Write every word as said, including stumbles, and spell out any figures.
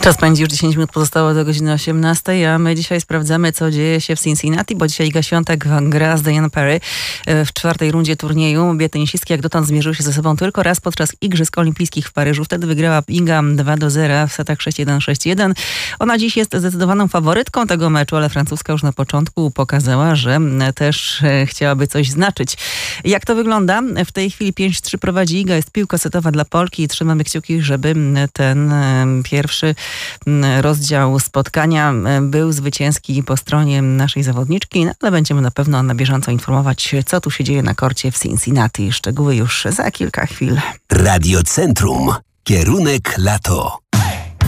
Czas pędzi, już dziesięć minut pozostało do godziny osiemnastej, a my dzisiaj sprawdzamy, co dzieje się w Cincinnati, bo dzisiaj Iga Świątek gra z Diane Parry w czwartej rundzie turnieju. Obie tenisistki jak dotąd zmierzyły się ze sobą tylko raz podczas Igrzysk Olimpijskich w Paryżu. Wtedy wygrała Iga dwa do zera w setach sześć jeden sześć jeden. Ona dziś jest zdecydowaną faworytką tego meczu, ale francuska już na początku pokazała, że też chciałaby coś znaczyć. Jak to wygląda? W tej chwili pięć trzy prowadzi Iga, jest piłka setowa dla Polki i trzymamy kciuki, żeby ten pierwszy rozdział spotkania był zwycięski po stronie naszej zawodniczki, no, ale będziemy na pewno na bieżąco informować, co tu się dzieje na korcie w Cincinnati. Szczegóły już za kilka chwil. Radio Centrum. Kierunek lato.